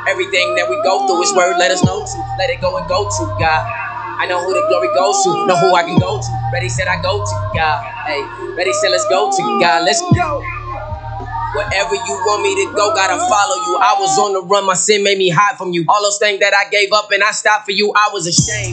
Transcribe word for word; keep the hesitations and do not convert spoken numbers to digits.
Everything that we go through is word, let us know to. Let it go and go to God. I know who the glory goes to, know who I can go to. Ready said I go to God. Hey, ready said let's go to God. Let's go. Wherever you want me to go, gotta follow you. I was on the run, my sin made me hide from you. All those things that I gave up and I stopped for you, I was ashamed.